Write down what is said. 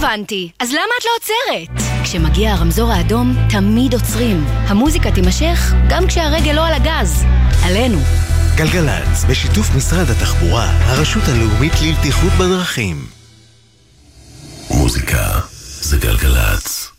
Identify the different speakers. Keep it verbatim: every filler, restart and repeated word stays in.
Speaker 1: הבנתי. אז למה את לא עוצרת? כשמגיע הרמזור האדום, תמיד עוצרים. המוזיקה תימשך גם כשהרגל לא על הגז. עלינו.
Speaker 2: גלגלץ, בשיתוף משרד התחבורה, הרשות הלאומית לבטיחות בדרכים. מוזיקה זה גלגלץ.